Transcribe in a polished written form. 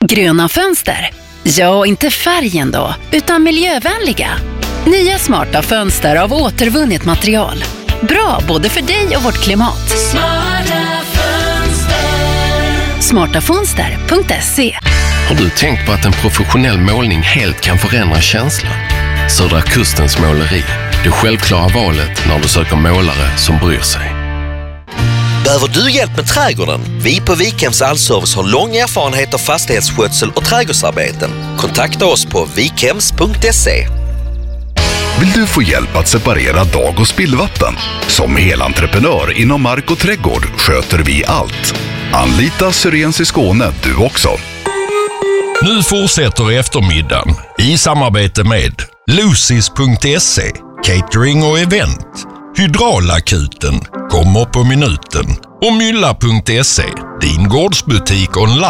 Gröna fönster? Ja, inte färgen då, utan miljövänliga. Nya smarta fönster av återvunnet material. Bra både för dig och vårt klimat. Smarta fönster. Smartafönster.se. Har du tänkt på att en professionell målning helt kan förändra känslan? Södra Kustens måleri. Det självklara valet när du söker målare som bryr sig. Behöver du hjälp med trädgården? Vi på Vikhems Allservice har lång erfarenhet av fastighetsskötsel och trädgårdsarbeten. Kontakta oss på vikhems.se. Vill du få hjälp att separera dag- och spillvatten? Som helentreprenör inom mark och trädgård sköter vi allt. Anlita Syrens i Skåne du också. Nu fortsätter eftermiddagen i samarbete med Lucis.se, catering och event, Hydraulakuten, kommer på minuten och Mylla.se, din gårdsbutik online.